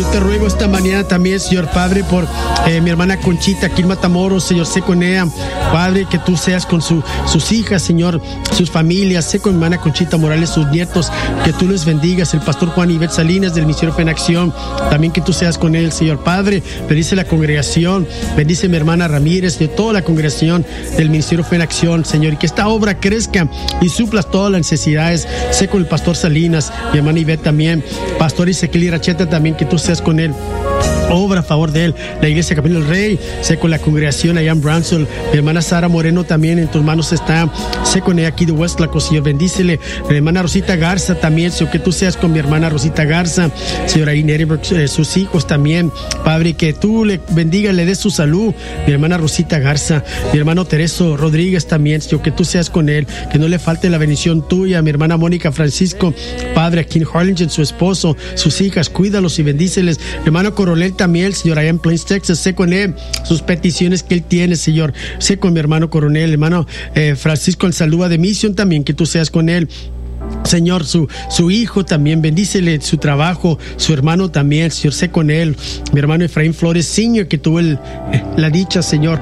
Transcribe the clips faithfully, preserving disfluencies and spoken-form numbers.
te ruego esta mañana también, Señor Padre, por eh, mi hermana Conchita aquí en Matamoros, Señor, sé con ella, Padre, que tú seas con su, sus hijas, Señor, sus familias, sé con mi hermana Conchita Morales, sus nietos, que tú les bendigas, el pastor Juan Ivette Salinas del Ministerio Fe en Acción, también que tú seas con él, Señor Padre, bendice la congregación, bendice mi hermana Ramírez, de toda la congregación del Ministerio Fe en Acción, Señor, y que esta obra crezca y suplas todas las necesidades, sé con el pastor Salinas, mi hermana Ivette también, pastor Ezequiel Iracheta también, que tú seas con él, obra a favor de él, la iglesia Camino del Rey, sé con la congregación allá en Brownsville, mi hermana Sara Moreno también en tus manos está, sé con ella aquí de Westlaco, Señor, bendícele, mi hermana Rosita Garza también, Señor, que tú seas con mi hermana Rosita Garza, Señor, ahí en Edinburgh, eh, sus hijos también, Padre, que tú le bendiga, le des su salud, mi hermana Rosita Garza, mi hermano Tereso Rodríguez también, Señor, que tú seas con él, que no le falte la bendición tuya, mi hermana Mónica Francisco, Padre, aquí en Harlingen, su esposo, sus hijas, cuídalos y bendíceles, mi hermano Coronel también, Señor, allá en Plains, Texas, sé con él sus peticiones que él tiene, Señor, sé con mi hermano Coronel, hermano eh, Francisco en Salúa de Misión también, que tú seas con él, Señor, su, su hijo también, bendícele su trabajo, su hermano también, Señor, sé con él, mi hermano Efraín Flores, Señor, que tuvo el, la dicha, Señor,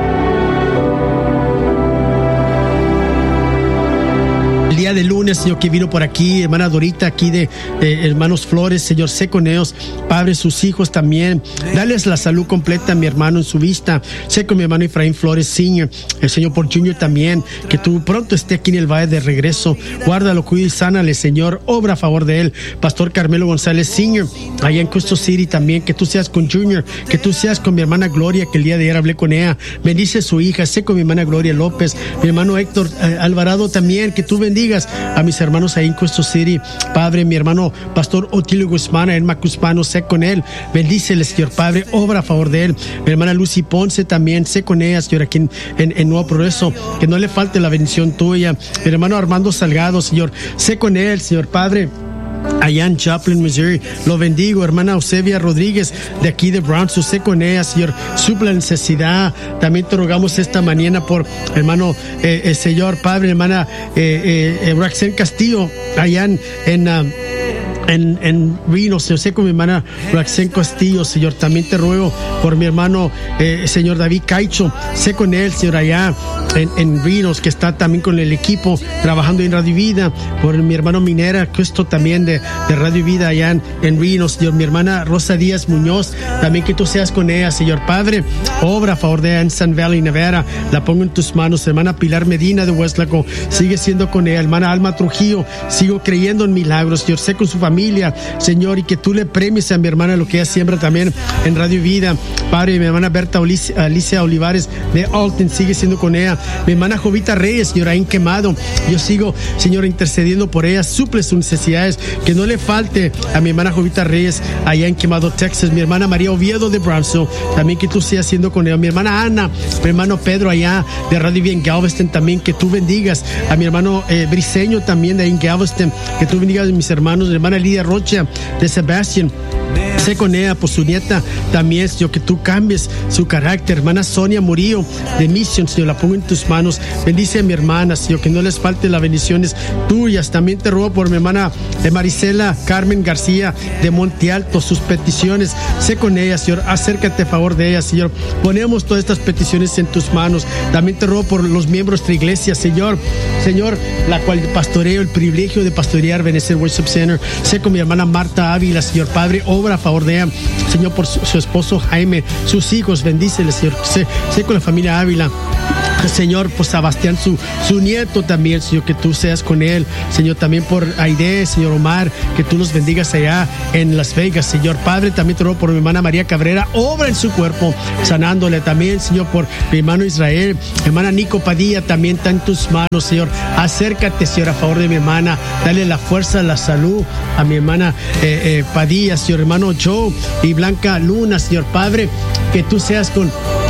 el día de lunes, Señor, que vino por aquí, hermana Dorita, aquí de eh, hermanos Flores, Señor, sé con ellos, Padre, sus hijos también, dales la salud completa a mi hermano en su vista, sé con mi hermano Efraín Flores, Señor, el Señor por Junior también, que tú pronto esté aquí en el valle de regreso, guárdalo, cuida y sánale, Señor, obra a favor de él, Pastor Carmelo González, Señor, allá en Custo City también, que tú seas con Junior, que tú seas con mi hermana Gloria, que el día de ayer hablé con ella, bendice a su hija, sé con mi hermana Gloria López, mi hermano Héctor eh, Alvarado también, que tú bendigas a mis hermanos ahí en Custo City, Padre, mi hermano Pastor Otilio Guzmán, el Macuspano, sé con él, bendícele, Señor Padre, obra a favor de él, mi hermana Lucy Ponce también, sé con ella, Señor, aquí en, en, en Nuevo Progreso, que no le falte la bendición tuya, mi hermano Armando Salgado, Señor, sé con él, Señor Padre, allá en Joplin, Missouri, lo bendigo, hermana Eusebia Rodríguez, de aquí de Brownsville, sé con ella, Señor, suple la necesidad, también te rogamos esta mañana por, hermano, eh, eh, Señor Padre, hermana eh, eh, Roxanne Castillo, allá en, en uh, En, en Reno, Señor, sé con mi hermana Roxanne Castillo, Señor, también te ruego por mi hermano, eh, Señor David Caicho, sé con él, Señor, allá en, en Reno, que está también con el equipo trabajando en Radio Vida, por mi hermano Minera, Cristo también de, de Radio Vida allá en, en Reno, Señor, mi hermana Rosa Díaz Muñoz, también que tú seas con ella, Señor Padre, obra a favor de ella en Sun Valley, Nevada, la pongo en tus manos, hermana Pilar Medina de Westlaco, sigue siendo con ella, hermana Alma Trujillo, sigo creyendo en milagros, Señor, sé con su familia, Señor, y que tú le premies a mi hermana lo que ella siembra también en Radio Vida, Padre, mi hermana Berta Alicia, Alicia Olivares de Alton, sigue siendo con ella, mi hermana Jovita Reyes, Señor, ahí en Quemado, yo sigo, Señor, intercediendo por ella, suple sus necesidades, que no le falte a mi hermana Jovita Reyes allá en Quemado, Texas, mi hermana María Oviedo de Brownsville, también que tú sigas siendo con ella, mi hermana Ana, mi hermano Pedro allá de Radio Vida en Galveston, también que tú bendigas a mi hermano eh, Briseño también de ahí en Galveston, que tú bendigas a mis hermanos, mi hermana Lidia Rocha de Sebastián, sé con ella por su nieta también, Señor, que tú cambies su carácter, hermana Sonia Murillo de Mission, Señor, la pongo en tus manos, bendice a mi hermana, Señor, que no les falte las bendiciones tuyas, también te ruego por mi hermana de Marisela Carmen García de Monte Alto, sus peticiones, sé con ella, Señor, acércate a favor de ella, Señor, ponemos todas estas peticiones en tus manos, también te ruego por los miembros de tu iglesia, Señor, Señor, la cual pastoreo, el privilegio de pastorear Benecer Worship Center, sé con mi hermana Marta Ávila, Señor Padre, obra a favor de ella, Señor, por su, su esposo Jaime, sus hijos, bendíceles, Señor, sé, sé con la familia Ávila, Señor, por Sebastián, su, su nieto también, Señor, que tú seas con él, Señor, también por Aide, Señor Omar, que tú los bendigas allá en Las Vegas, Señor Padre, también te ruego por mi hermana María Cabrera, obra en su cuerpo, sanándole también, Señor, por mi hermano Israel, hermana Nico Padilla, también está en tus manos, Señor, acércate, Señor, a favor de mi hermana, dale la fuerza, la salud a mi hermana eh, eh, Padilla, Señor, hermano Joe y Blanca Luna, Señor Padre, que tú seas con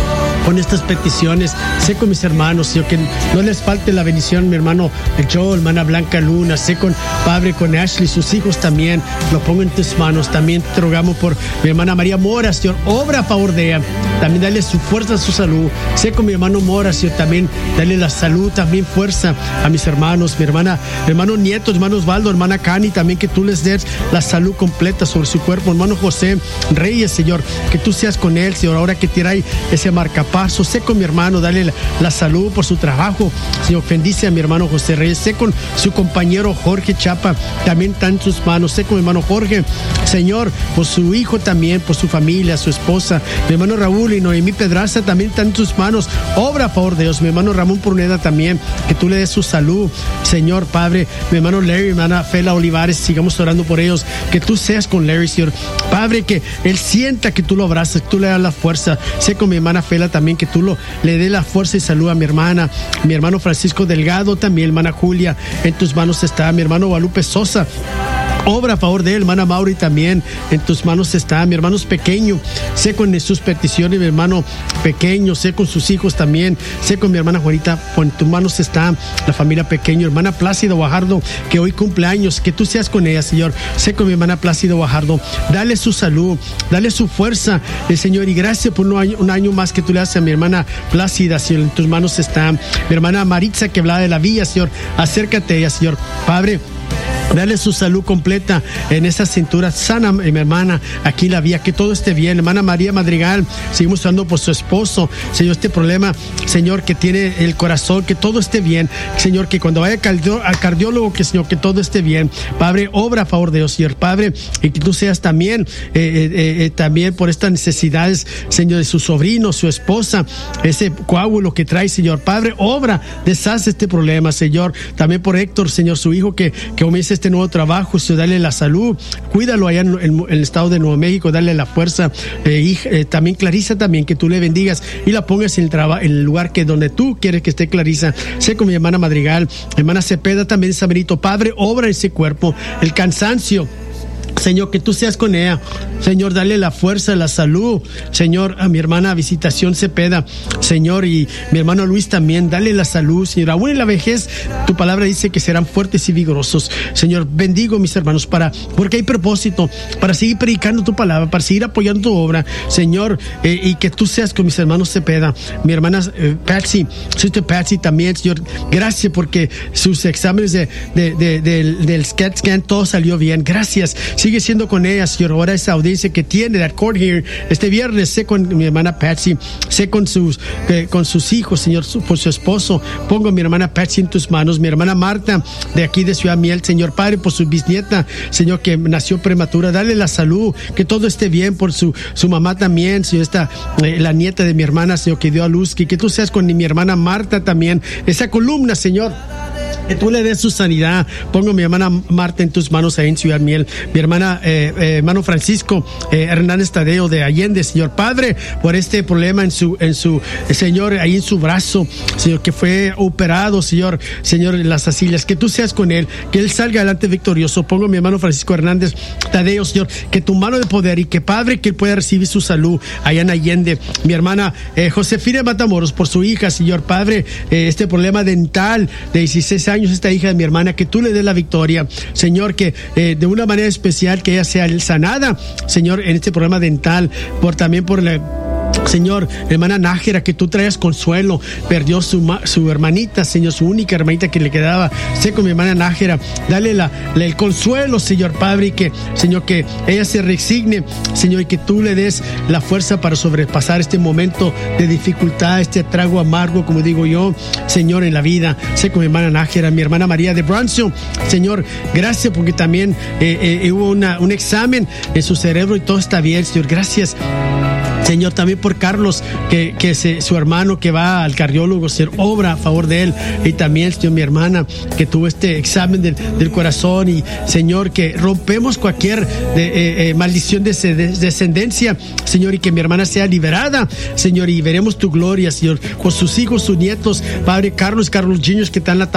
con estas peticiones. Sé con mis hermanos, Señor, que no les falte la bendición, mi hermano Joe, hermana Blanca Luna. Sé con Padre, con Ashley, sus hijos también. Lo pongo en tus manos. También te rogamos por mi hermana María Mora, Señor. Obra a favor de ella. También dale su fuerza, su salud. Sé con mi hermano Mora, Señor. También dale la salud, también fuerza a mis hermanos, mi hermana, mi hermano Nieto, hermano Osvaldo, hermana Cani, también que tú les des la salud completa sobre su cuerpo. Hermano José Reyes, Señor, que tú seas con él, Señor, ahora que tiráis ese marcapaso. Sé con mi hermano, dale la, la salud por su trabajo, Señor. Bendice a mi hermano José Reyes. Sé con su compañero Jorge Chapa, también está en sus manos. Sé con mi hermano Jorge, Señor, por su hijo también, por su familia, su esposa. Mi hermano Raúl y Noemí Pedraza también están en tus manos. Obra por Dios. Mi hermano Ramón Pruneda también, que tú le des su salud, Señor, Padre. Mi hermano Larry, mi hermana Fela Olivares, sigamos orando por ellos. Que tú seas con Larry, Señor. Padre, que él sienta que tú lo abrazas, que tú le das la fuerza. Sé con mi hermana Fela también, que tú lo, le dé la fuerza y salud a mi hermana. Mi hermano Francisco Delgado también, hermana Julia, en tus manos está. Mi hermano Guadalupe Sosa, obra a favor de él. Hermana Mauri también, en tus manos está. Mi hermano es pequeño, sé con sus peticiones, mi hermano pequeño, sé con sus hijos también, sé con mi hermana Juanita, en tus manos está la familia pequeño. Hermana Plácido Guajardo, que hoy cumple años, que tú seas con ella, Señor. Sé con mi hermana Plácido Guajardo, dale su salud, dale su fuerza, el Señor, y gracias por un año, un año más que tú le haces a mi hermana Plácida, Señor. En tus manos está mi hermana Maritza, que hablaba de la villa, Señor. Acércate a ella, Señor. Padre, dale su salud completa en esa cintura sana, mi hermana, aquí la vía, que todo esté bien. Hermana María Madrigal, seguimos orando por su esposo, Señor, este problema, Señor, que tiene el corazón, que todo esté bien, Señor, que cuando vaya al, cardio, al cardiólogo, que Señor, que todo esté bien. Padre, obra a favor de Dios, Señor, Padre, y que tú seas también, eh, eh, eh, también por estas necesidades, Señor, de su sobrino, su esposa, ese coágulo que trae, Señor, Padre, obra, deshace este problema, Señor, también por Héctor, Señor, su hijo, que, que comience este nuevo trabajo, Señor, dale la salud, cuídalo allá en, en, en el estado de Nuevo México, dale la fuerza, eh, y, eh, también Clarisa, también que tú le bendigas y la pongas en el, traba, en el lugar que donde tú quieres que esté Clarisa. Sé con mi hermana Madrigal, hermana Cepeda también, San Benito, Padre, obra ese cuerpo, el cansancio, Señor, que tú seas con ella, Señor, dale la fuerza, la salud, Señor, a mi hermana Visitación Cepeda, Señor, y mi hermano Luis también, dale la salud, Señor, aún en la vejez, tu palabra dice que serán fuertes y vigorosos, Señor. Bendigo mis hermanos, para, porque hay propósito, para seguir predicando tu palabra, para seguir apoyando tu obra, Señor, eh, y que tú seas con mis hermanos Cepeda, mi hermana eh, Patsy, Sister Patsy también, Señor, gracias porque sus exámenes de, de, de, de, del, del C A T scan, todo salió bien, gracias. Sigue siendo con ella, Señor. Ahora esa audiencia que tiene that court hearing este viernes, sé con mi hermana Patsy, sé con sus, eh, con sus hijos, Señor, su, por su esposo. Pongo a mi hermana Patsy en tus manos, mi hermana Marta, de aquí de Ciudad Miel, Señor, Padre, por su bisnieta, Señor, que nació prematura, dale la salud, que todo esté bien por su, su mamá también, Señor, esta, eh, la nieta de mi hermana, Señor, que dio a luz, que, que tú seas con mi hermana Marta también, esa columna, Señor, que tú le des su sanidad. Pongo a mi hermana Marta en tus manos ahí en Ciudad Miel. Mi hermana, eh, eh, hermano Francisco eh, Hernández Tadeo de Allende, Señor, Padre, por este problema en su, en su, eh, Señor, ahí en su brazo, Señor, que fue operado, Señor, Señor, en las asillas, que tú seas con él, que él salga adelante victorioso. Pongo a mi hermano Francisco Hernández Tadeo, Señor, que tu mano de poder y que, Padre, que él pueda recibir su salud allá en Allende. Mi hermana eh, Josefina Matamoros, por su hija, Señor, Padre, eh, este problema dental de dieciséis años, esta hija de mi hermana, que tú le des la victoria, Señor, que eh, de una manera especial que ella sea sanada, Señor, en este problema dental, por también por la, Señor, hermana Nájera, que tú traigas consuelo, perdió su, su hermanita, Señor, su única hermanita que le quedaba. Sé con mi hermana Nájera, dale la, la, el consuelo, Señor, Padre, y que, Señor, que ella se resigne, Señor, y que tú le des la fuerza para sobrepasar este momento de dificultad, este trago amargo, como digo yo, Señor, en la vida. Sé con mi hermana Nájera, mi hermana María de Branson, Señor, gracias porque también eh, eh, hubo una, un examen en su cerebro y todo está bien, Señor, gracias. Señor, también por Carlos, que, que se, su hermano que va al cardiólogo, Señor, obra a favor de él. Y también, Señor, mi hermana, que tuvo este examen del, del corazón. Y, Señor, que rompemos cualquier de, eh, eh, maldición de, de descendencia, Señor, y que mi hermana sea liberada, Señor, y veremos tu gloria, Señor, por sus hijos, sus nietos, Padre Carlos, Carlos Junior, que están en la